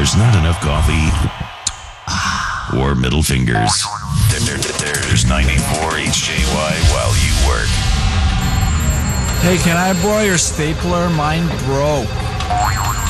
there's not enough coffee or middle fingers. There's 94 HJY while you work. Hey, can I borrow your stapler? Mine broke.